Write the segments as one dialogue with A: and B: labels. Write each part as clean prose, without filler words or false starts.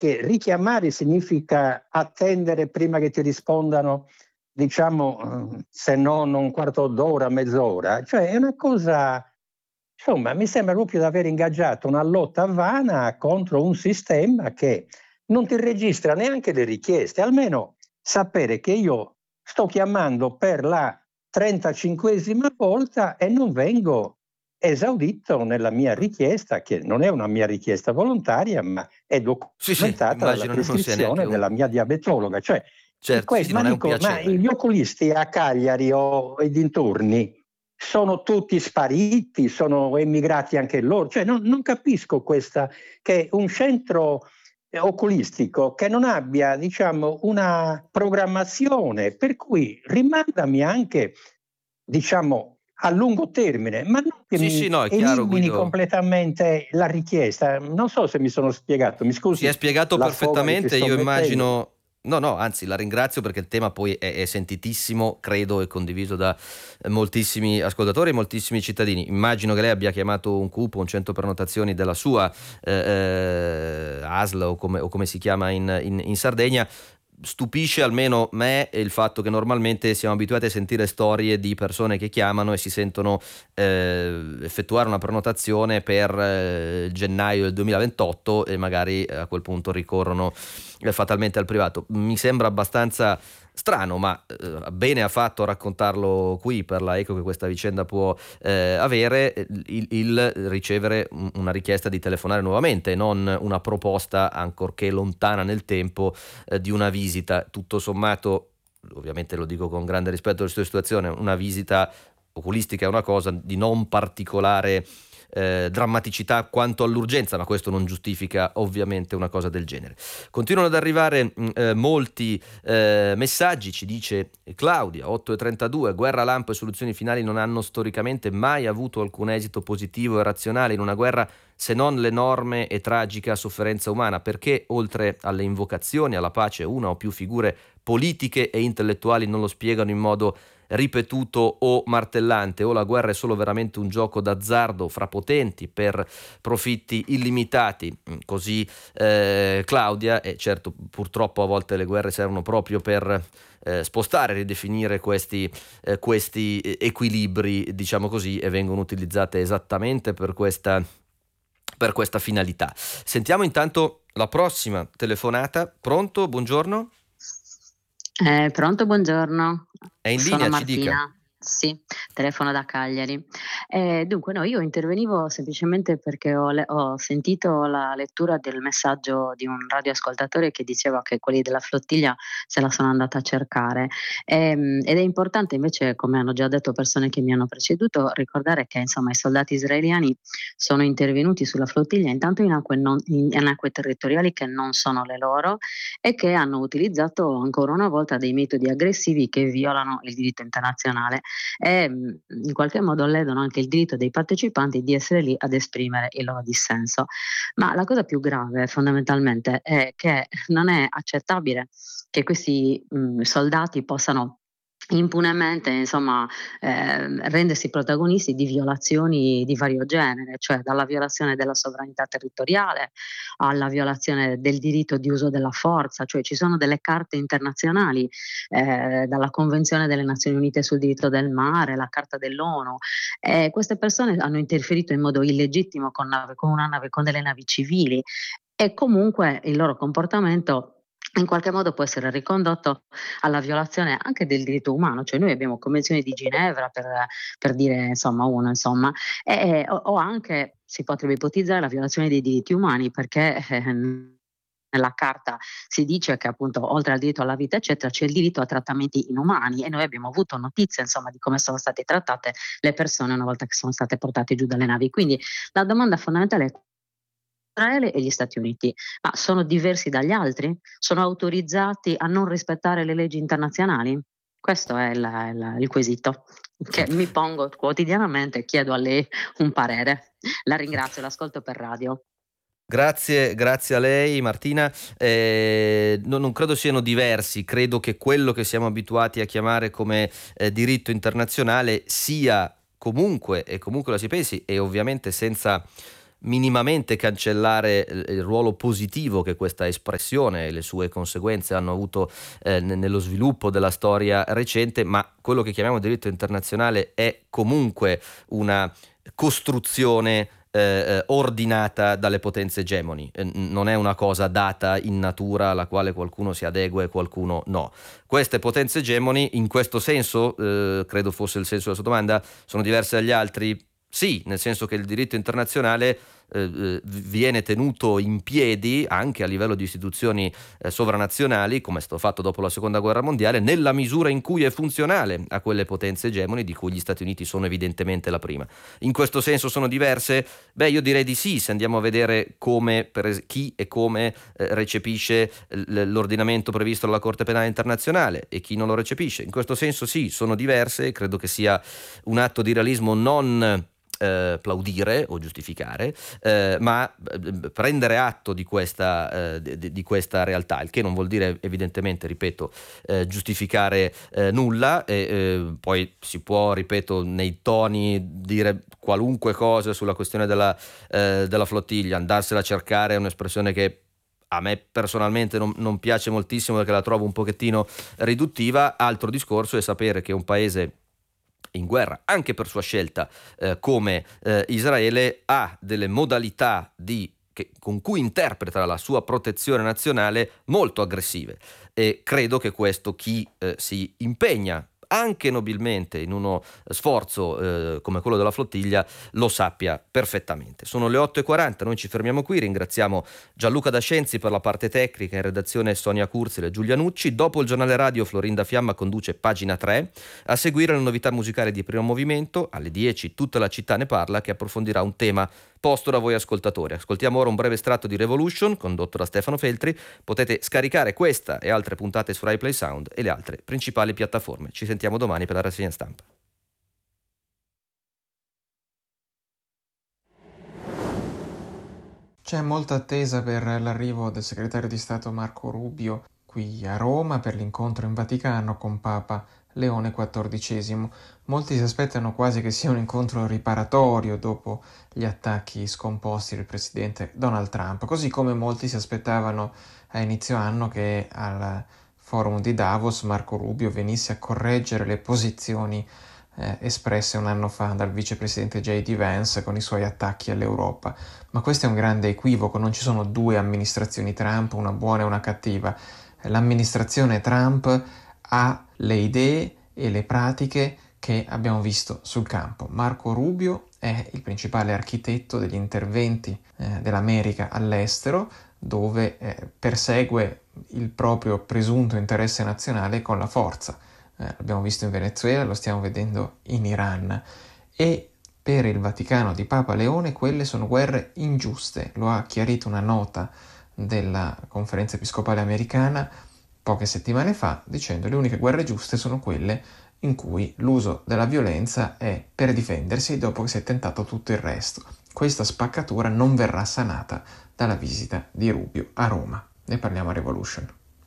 A: che richiamare significa attendere prima che ti rispondano, diciamo, se non un quarto d'ora, mezz'ora. Cioè è una cosa, insomma, mi sembra proprio di aver ingaggiato una lotta vana contro un sistema che non ti registra neanche le richieste. Almeno sapere che io sto chiamando per la 35esima volta e non vengo esaudito nella mia richiesta, che non è una mia richiesta volontaria, ma è documentata dalla
B: immagino non sia neanche
A: prescrizione della mia diabetologa. Cioè,
B: certo,
A: questo,
B: non
A: ma
B: è un
A: dico, ma
B: piacere.
A: gli oculisti a Cagliari o ai dintorni sono tutti spariti, sono emigrati anche loro. Cioè, non capisco questa, che un centro oculistico che non abbia, diciamo, una programmazione, per cui rimandami anche, diciamo, a lungo termine, ma non che mi
B: No, è chiaro,
A: elimini
B: Guido.
A: completamente la richiesta. Non so se mi sono spiegato, mi
B: Si è
A: scusi
B: spiegato
A: la sfoga che ti
B: perfettamente,
A: sto
B: io
A: mettendo.
B: immagino. No, anzi, la ringrazio perché il tema poi è sentitissimo, credo, e condiviso da moltissimi ascoltatori e moltissimi cittadini. Immagino che lei abbia chiamato un CUP, un centro prenotazioni della sua ASL o come si chiama in Sardegna. Stupisce almeno me il fatto che normalmente siamo abituati a sentire storie di persone che chiamano e si sentono effettuare una prenotazione per gennaio del 2028 e magari a quel punto ricorrono fatalmente al privato. Mi sembra abbastanza strano, ma bene ha fatto a raccontarlo qui per la eco che questa vicenda può avere, il ricevere una richiesta di telefonare nuovamente, non una proposta ancorché lontana nel tempo di una visita. Tutto sommato, ovviamente lo dico con grande rispetto della sua situazione, una visita oculistica è una cosa di non particolare drammaticità quanto all'urgenza, ma questo non giustifica ovviamente una cosa del genere. Continuano ad arrivare molti messaggi, ci dice Claudia 8:32, guerra, lampo e soluzioni finali non hanno storicamente mai avuto alcun esito positivo e razionale in una guerra se non l'enorme e tragica sofferenza umana, perché oltre alle invocazioni alla pace una o più figure politiche e intellettuali non lo spiegano in modo ripetuto o martellante, o la guerra è solo veramente un gioco d'azzardo fra potenti per profitti illimitati, così Claudia, e certo purtroppo a volte le guerre servono proprio per spostare, ridefinire questi equilibri, diciamo così, e vengono utilizzate esattamente per questa finalità. Sentiamo intanto la prossima telefonata. Pronto? Buongiorno.
C: Pronto, buongiorno.
B: È in
C: Sono
B: linea, ci dica.
C: Martina. Sì, telefono da Cagliari. Dunque, no, io intervenivo semplicemente perché ho sentito la lettura del messaggio di un radioascoltatore che diceva che quelli della flottiglia se la sono andata a cercare. Ed è importante invece, come hanno già detto persone che mi hanno preceduto, ricordare che insomma i soldati israeliani sono intervenuti sulla flottiglia intanto in acque territoriali che non sono le loro e che hanno utilizzato ancora una volta dei metodi aggressivi che violano il diritto internazionale e in qualche modo ledono anche il diritto dei partecipanti di essere lì ad esprimere il loro dissenso. Ma la cosa più grave fondamentalmente è che non è accettabile che questi soldati possano impunemente insomma rendersi protagonisti di violazioni di vario genere, cioè dalla violazione della sovranità territoriale alla violazione del diritto di uso della forza, cioè ci sono delle carte internazionali, dalla Convenzione delle Nazioni Unite sul diritto del mare, la Carta dell'ONU. Queste persone hanno interferito in modo illegittimo con delle navi civili e comunque il loro comportamento in qualche modo può essere ricondotto alla violazione anche del diritto umano, cioè noi abbiamo Convenzione di Ginevra per dire insomma uno, insomma, o anche si potrebbe ipotizzare la violazione dei diritti umani perché nella carta si dice che appunto oltre al diritto alla vita eccetera c'è il diritto a trattamenti inumani e noi abbiamo avuto notizie insomma di come sono state trattate le persone una volta che sono state portate giù dalle navi. Quindi la domanda fondamentale è Israele e gli Stati Uniti, ma sono diversi dagli altri? Sono autorizzati a non rispettare le leggi internazionali? Questo è il quesito che mi pongo quotidianamente e chiedo a lei un parere. La ringrazio, l'ascolto per radio.
B: Grazie a lei Martina. Non credo siano diversi, credo che quello che siamo abituati a chiamare come diritto internazionale sia comunque, e comunque la si pensi, e ovviamente senza minimamente cancellare il ruolo positivo che questa espressione e le sue conseguenze hanno avuto nello sviluppo della storia recente, ma quello che chiamiamo diritto internazionale è comunque una costruzione ordinata dalle potenze egemoni, non è una cosa data in natura alla quale qualcuno si adegua e qualcuno no. Queste potenze egemoni, in questo senso, credo fosse il senso della sua domanda, sono diverse dagli altri? Sì, nel senso che il diritto internazionale viene tenuto in piedi anche a livello di istituzioni sovranazionali, come è stato fatto dopo la seconda guerra mondiale, nella misura in cui è funzionale a quelle potenze egemoni di cui gli Stati Uniti sono evidentemente la prima. In questo senso sono diverse? Beh, io direi di sì, se andiamo a vedere come chi e come recepisce l'ordinamento previsto dalla Corte Penale Internazionale e chi non lo recepisce. In questo senso sì, sono diverse e credo che sia un atto di realismo non plaudire o giustificare, ma prendere atto di questa realtà, il che non vuol dire evidentemente, ripeto, giustificare nulla, e poi si può, ripeto, nei toni dire qualunque cosa sulla questione della flottiglia, andarsela a cercare è un'espressione che a me personalmente non piace moltissimo perché la trovo un pochettino riduttiva. Altro discorso è sapere che un paese in guerra, anche per sua scelta, come Israele, ha delle modalità con cui interpreta la sua protezione nazionale molto aggressive, e credo che questo chi si impegna anche nobilmente in uno sforzo come quello della flottiglia lo sappia perfettamente. Sono le 8:40, noi ci fermiamo qui, ringraziamo Gianluca Dascenzi per la parte tecnica, in redazione Sonia Kurzil e Giulia Nucci. Dopo il giornale radio Florinda Fiamma conduce Pagina 3, a seguire le novità musicali di Primo Movimento, alle 10 Tutta la città ne parla, che approfondirà un tema posto da voi ascoltatori. Ascoltiamo ora un breve estratto di Revolution condotto da Stefano Feltri. Potete scaricare questa e altre puntate su RaiPlay Sound e le altre principali piattaforme. Ci sentiamo domani per la rassegna stampa.
D: C'è molta attesa per l'arrivo del segretario di Stato Marco Rubio qui a Roma per l'incontro in Vaticano con Papa Leone XIV. Molti si aspettano quasi che sia un incontro riparatorio dopo gli attacchi scomposti del presidente Donald Trump, così come molti si aspettavano a inizio anno che al forum di Davos Marco Rubio venisse a correggere le posizioni espresse un anno fa dal vicepresidente J.D. Vance con i suoi attacchi all'Europa. Ma questo è un grande equivoco, non ci sono due amministrazioni Trump, una buona e una cattiva. L'amministrazione Trump ha le idee e le pratiche che abbiamo visto sul campo. Marco Rubio è il principale architetto degli interventi dell'America all'estero, dove persegue il proprio presunto interesse nazionale con la forza. L'abbiamo visto in Venezuela, lo stiamo vedendo in Iran. E per il Vaticano di Papa Leone quelle sono guerre ingiuste. Lo ha chiarito una nota della Conferenza Episcopale Americana poche settimane fa, dicendo le uniche guerre giuste sono quelle in cui l'uso della violenza è per difendersi dopo che si è tentato tutto il resto. Questa spaccatura non verrà sanata dalla visita di Rubio a Roma. Ne parliamo a Revolution.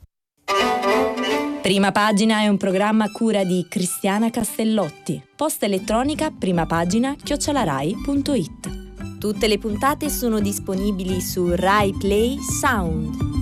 E: Prima Pagina è un programma a cura di Cristiana Castellotti. Posta elettronica primapagina@rai.it. Tutte le puntate sono disponibili su RaiPlay Sound.